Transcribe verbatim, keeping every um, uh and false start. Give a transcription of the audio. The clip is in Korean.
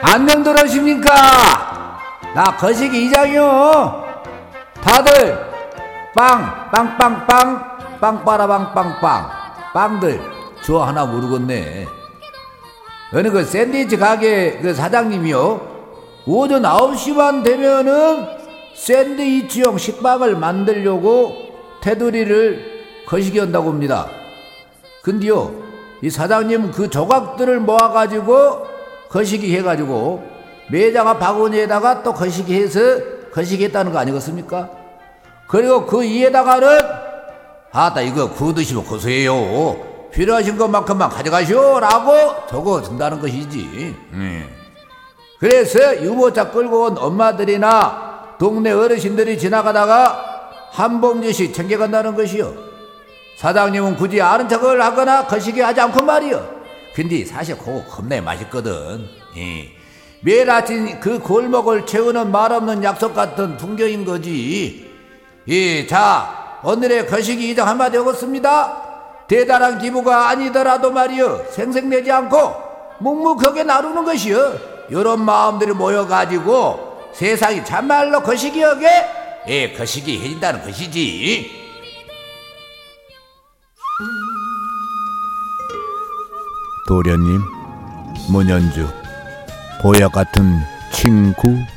안녕 들으십니까? 나 거시기 이장이요. 다들 빵 빵빵빵 빵빠라빵빵빵 빵들 저 하나 모르겠네. 어느 그 샌드위치 가게 그 사장님이요, 오전 아홉 시만 되면은 샌드위치용 식빵을 만들려고 테두리를 거시기 한다고 합니다. 근데요, 이 사장님 그 조각들을 모아가지고 거시기 해가지고 매장 앞 바구니에다가 또 거시기 해서 거시기 했다는 거 아니겠습니까? 그리고 그 위에다가는 아따 이거 구워 드시면 고소해요, 필요하신 것만큼만 가져가시오 라고 적어 준다는 것이지. 음. 그래서 유모차 끌고 온 엄마들이나 동네 어르신들이 지나가다가 한 봉지씩 챙겨간다는 것이요. 사장님은 굳이 아는 척을 하거나 거시기 하지 않고 말이요. 근데 사실 그거 겁나 맛있거든. 예. 매일 아침 그 골목을 채우는 말없는 약속 같은 풍경인 거지. 예, 자, 오늘의 거시기 이장 한마디 하겠습니다. 대단한 기부가 아니더라도 말이요, 생색내지 않고 묵묵하게 나누는 것이요, 이런 마음들이 모여가지고 세상이 참말로 거시기하게 예, 거시기 해진다는 것이지. 도련님, 문현주, 보약 같은 친구